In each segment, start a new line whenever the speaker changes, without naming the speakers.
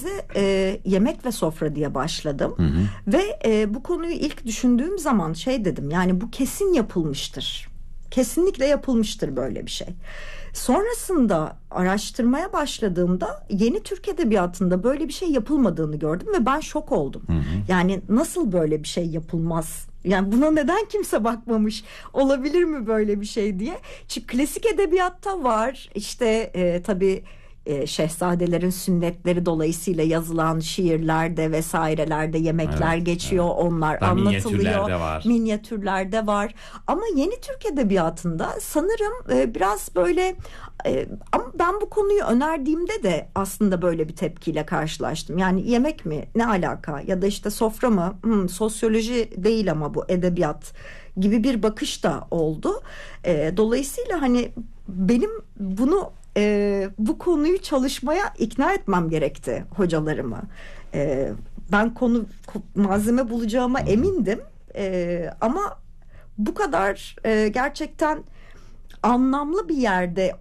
teze yemek ve sofra diye başladım. Ve bu konuyu ilk düşündüğüm zaman şey dedim, yani bu kesin yapılmıştır. Kesinlikle yapılmıştır böyle bir şey. Sonrasında araştırmaya başladığımda yeni Türk Edebiyatı'nda böyle bir şey yapılmadığını gördüm ve ben şok oldum. Yani nasıl böyle bir şey yapılmaz? Yani buna neden kimse bakmamış? Olabilir mi böyle bir şey diye? Çünkü klasik edebiyatta var. İşte tabii şehzadelerin sünnetleri dolayısıyla yazılan şiirlerde vesairelerde yemekler geçiyor. Onlar
daha
anlatılıyor. Minyatürlerde var. Ama yeni Türk Edebiyatı'nda sanırım biraz böyle ama ben bu konuyu önerdiğimde de aslında böyle bir tepkiyle karşılaştım. Yani yemek mi? Ne alaka? Ya da işte sofra mı? Sosyoloji değil ama bu edebiyat gibi bir bakış da oldu. Dolayısıyla hani benim bunu bu konuyu çalışmaya ikna etmem gerekti hocalarımı. Ben malzeme bulacağıma emindim. Ama bu kadar gerçekten anlamlı bir yere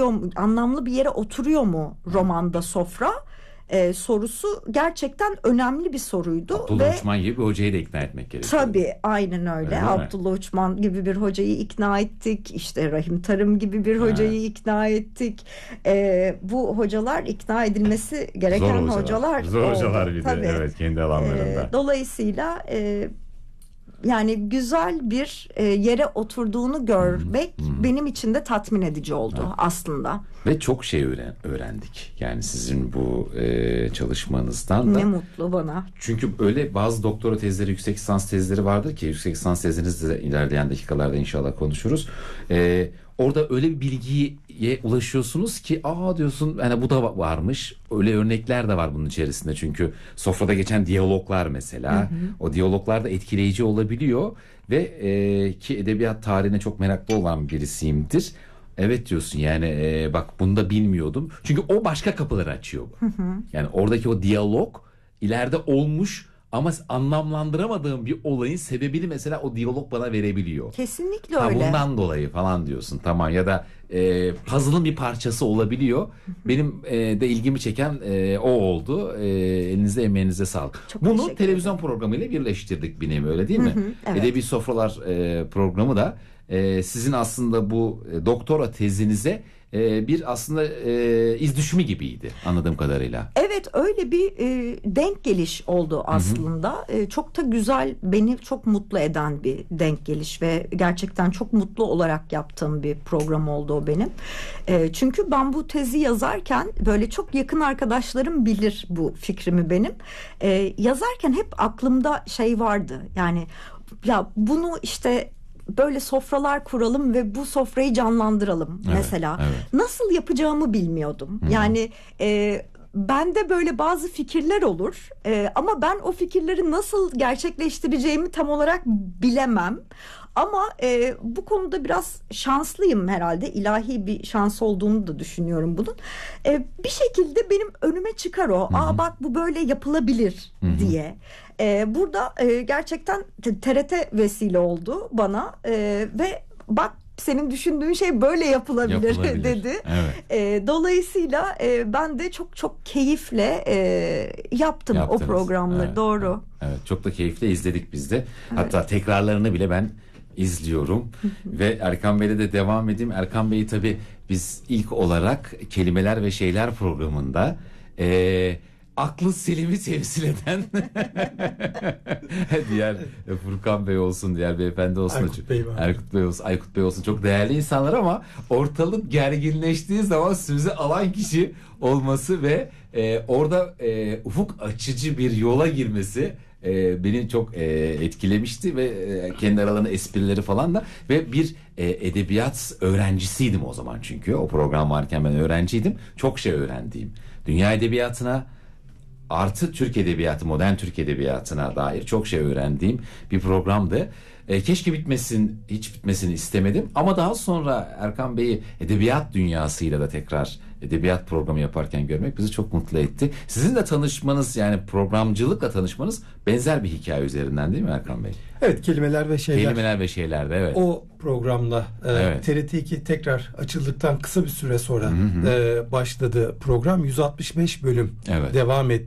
oturuyor mu romanda sofra? Sorusu gerçekten önemli bir soruydu.
Abdullah Uçman gibi bir hocayı da ikna etmek gerekiyor.
Tabii, aynen öyle. Abdullah Uçman gibi bir hocayı ikna ettik. İşte Rahim Tarım gibi bir hocayı ikna ettik. Bu hocalar ikna edilmesi gereken hocalar.
Zor hocalar
oldu.
bir de.
Tabii.
Evet, kendi alanlarında.
Dolayısıyla yani güzel bir yere oturduğunu görmek benim için de tatmin edici oldu aslında.
Ve çok şey öğrendik. Yani sizin bu çalışmanızdan da.
Ne mutlu bana.
Çünkü öyle bazı doktora tezleri, yüksek lisans tezleri vardır ki, yüksek lisans tezlerinizde de ilerleyen dakikalarda inşallah konuşuruz. Orada öyle bir bilgiye ulaşıyorsunuz ki diyorsun yani bu da varmış. Öyle örnekler de var bunun içerisinde. Çünkü sofrada geçen diyaloglar mesela. O diyaloglar da etkileyici olabiliyor. Ve ki edebiyat tarihine çok meraklı olan birisiyimdir. Evet diyorsun yani bak bunu da bilmiyordum. Çünkü o başka kapıları açıyor. Yani oradaki o diyalog ileride olmuş ama anlamlandıramadığım bir olayın sebebini mesela o diyalog bana verebiliyor.
Kesinlikle öyle.
Bundan dolayı falan diyorsun, tamam, ya da puzzle'ın bir parçası olabiliyor. Benim de ilgimi çeken o oldu. Elinize emeğinize sağlık. Bunu televizyon programıyla birleştirdik bir nevi, öyle değil mi?
Evet.
Edebi Sofralar programı da sizin aslında bu doktora tezinize bir aslında iz düşümü gibiydi anladığım kadarıyla.
Evet, öyle bir denk geliş oldu aslında. Çok da güzel, beni çok mutlu eden bir denk geliş ve gerçekten çok mutlu olarak yaptığım bir program oldu o benim. Çünkü ben bu tezi yazarken böyle çok yakın arkadaşlarım bilir bu fikrimi benim. Yazarken hep aklımda şey vardı. Yani ya bunu işte böyle sofralar kuralım ve bu sofrayı canlandıralım mesela.
Evet.
Nasıl yapacağımı bilmiyordum. Yani bende böyle bazı fikirler olur ama ben o fikirleri nasıl gerçekleştireceğimi tam olarak bilemem. Ama bu konuda biraz şanslıyım herhalde. İlahi bir şans olduğunu da düşünüyorum bunun. Bir şekilde benim önüme çıkar o. Bak bu böyle yapılabilir diye. Burada gerçekten TRT vesile oldu bana ve bak senin düşündüğün şey böyle yapılabilir dedi.
Evet.
Dolayısıyla ben de çok çok keyifle yaptınız o programları.
Evet,
doğru.
Evet, çok da keyifle izledik biz de. Hatta tekrarlarını bile ben izliyorum. Ve Erkan Bey'le de devam edeyim. Erkan Bey'i tabii biz ilk olarak Kelimeler ve Şeyler programında aklı selimi temsil eden diğer Furkan Bey olsun, diğer beyefendi olsun, Aykut Bey olsun, çok değerli insanlar ama ortalık gerginleştiği zaman sözü alan kişi olması ve orada ufuk açıcı bir yola girmesi beni çok etkilemişti ve kendi aralarında esprileri falan da ve bir edebiyat öğrencisiydim o zaman, çünkü o program varken ben öğrenciydim. Çok şey öğrendiğim, dünya edebiyatına artı Türk edebiyatı, modern Türk edebiyatına dair çok şey öğrendiğim bir programdı. Keşke hiç bitmesini istemedim. Ama daha sonra Erkan Bey'i edebiyat dünyasıyla da tekrar edebiyat programı yaparken görmek bizi çok mutlu etti. Sizin de tanışmanız, yani programcılıkla tanışmanız benzer bir hikaye üzerinden değil mi Erkan Bey?
Evet, Kelimeler ve Şeyler.
Kelimeler ve Şeyler'de, evet.
O programla TRT2 tekrar açıldıktan kısa bir süre sonra başladı program. 165 bölüm devam etti.